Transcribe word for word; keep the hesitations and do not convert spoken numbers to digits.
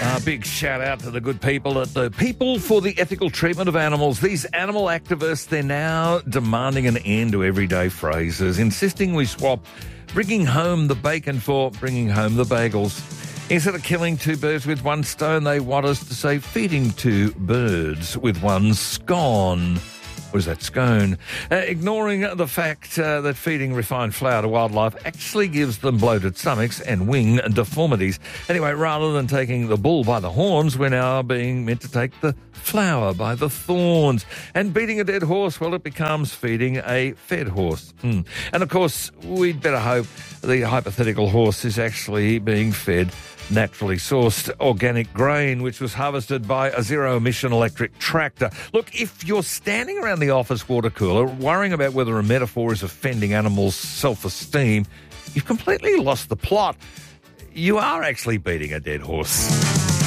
A big shout out to the good people at the People for the Ethical Treatment of Animals. These animal activists, they're now demanding an end to everyday phrases, insisting we swap bringing home the bacon for bringing home the bagels. Instead of killing two birds with one stone, they want us to say feeding two birds with one scone. Or is that scone? Uh, ignoring the fact uh, that feeding refined flour to wildlife actually gives them bloated stomachs and wing deformities. Anyway, rather than taking the bull by the horns, we're now being meant to take the flower by the thorns. And beating a dead horse, well, it becomes feeding a fed horse. Mm. And of course, we'd better hope the hypothetical horse is actually being fed naturally sourced organic grain, which was harvested by a zero-emission electric tractor. Look, if you're standing around the office water cooler worrying about whether a metaphor is offending animals' self-esteem, you've completely lost the plot. You are actually beating a dead horse.